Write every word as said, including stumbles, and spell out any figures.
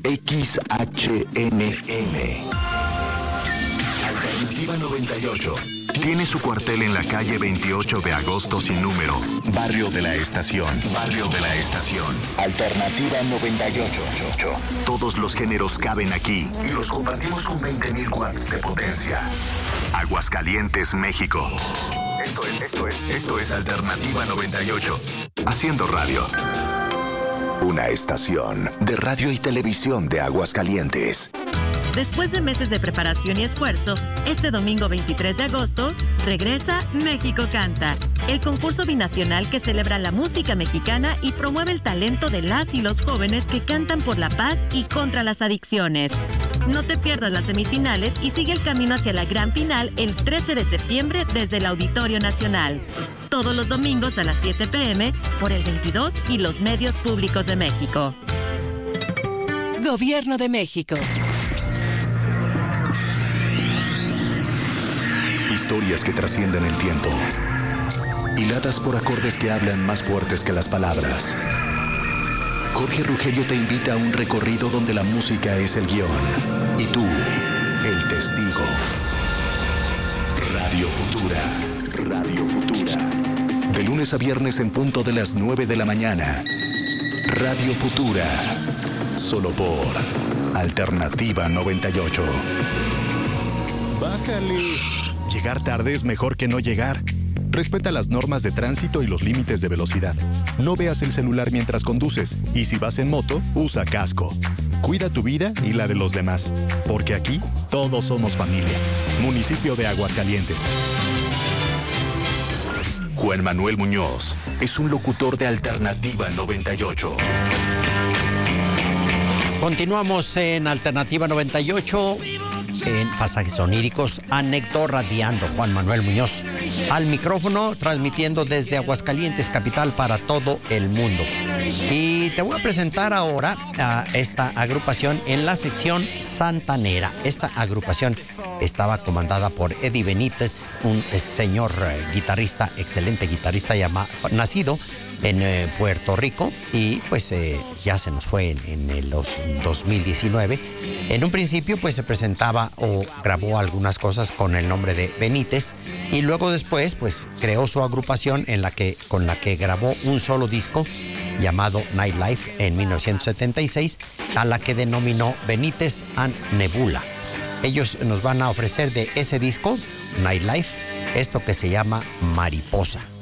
X H N M. Alternativa noventa y ocho. Tiene su cuartel en la calle veintiocho de agosto sin número. Barrio de la Estación. Barrio de la Estación. Alternativa noventa y ocho. Todos los géneros caben aquí y los compartimos con veinte mil watts de potencia. Aguascalientes, México. Esto es, esto es, esto es Alternativa noventa y ocho. Haciendo radio. Una estación de radio y televisión de Aguascalientes. Después de meses de preparación y esfuerzo, este domingo veintitrés de agosto, regresa México Canta, el concurso binacional que celebra la música mexicana y promueve el talento de las y los jóvenes que cantan por la paz y contra las adicciones. No te pierdas las semifinales y sigue el camino hacia la gran final el trece de septiembre desde el Auditorio Nacional. Todos los domingos a las siete pe eme por el veintidós y los medios públicos de México. Gobierno de México. Historias que trascienden el tiempo, hiladas por acordes que hablan más fuertes que las palabras. Jorge Rugerio te invita a un recorrido donde la música es el guión y tú, el testigo. Radio Futura, Radio Futura. De lunes a viernes en punto de las nueve de la mañana. Radio Futura, solo por Alternativa noventa y ocho. Bájale. Llegar tarde es mejor que no llegar. Respeta las normas de tránsito y los límites de velocidad. No veas el celular mientras conduces y si vas en moto, usa casco. Cuida tu vida y la de los demás, porque aquí todos somos familia. Municipio de Aguascalientes. Juan Manuel Muñoz es un locutor de Alternativa noventa y ocho. Continuamos en Alternativa noventa y ocho. En Pasajes Oníricos, Anécdota radiando Juan Manuel Muñoz al micrófono, transmitiendo desde Aguascalientes, capital, para todo el mundo. Y te voy a presentar ahora a esta agrupación en la sección santanera. Esta agrupación estaba comandada por Eddie Benítez, un señor guitarrista, excelente guitarrista, llama, nacido en eh, Puerto Rico, y pues eh, ya se nos fue en, en el los dos mil diecinueve. En un principio pues se presentaba o grabó algunas cosas con el nombre de Benítez, y luego después pues creó su agrupación en la que, con la que grabó un solo disco llamado Nightlife en mil novecientos setenta y seis, a la que denominó Benítez and Nebula. Ellos nos van a ofrecer de ese disco, Nightlife, esto que se llama Mariposa.